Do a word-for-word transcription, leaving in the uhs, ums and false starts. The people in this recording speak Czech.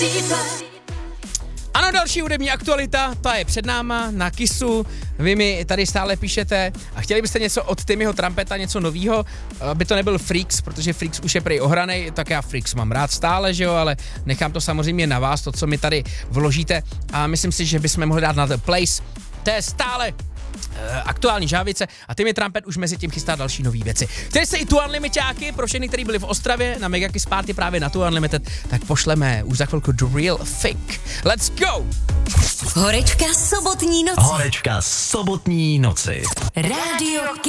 Ano, další hudební aktualita, ta je před náma na Kissu. Vy mi tady stále píšete a chtěli byste něco od Timmyho Trumpeta, něco novýho, aby to nebyl Freaks, protože Freaks už je prej ohranej, tak já Freaks mám rád stále, že jo, ale nechám to samozřejmě na vás, to, co mi tady vložíte, a myslím si, že bychom mohli dát na The Place. To je stále aktuální žávice a Timmy Trumpet už mezi tím chystá další nový věci. Chtěli jste i tu Unlimitáky, pro všechny, kteří byli v Ostravě na Mega Kiss Party právě na tu Unlimited, tak pošleme už za chvilku The Real Fake. Let's go! Horečka sobotní noci. Horečka sobotní noci. Rádio Kiss.